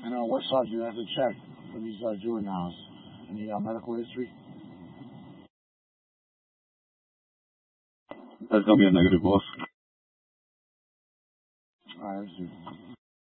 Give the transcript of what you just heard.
I know what sergeant has to check for these juveniles. Any medical history? That's gonna be a negative, boss. Alright, let's see.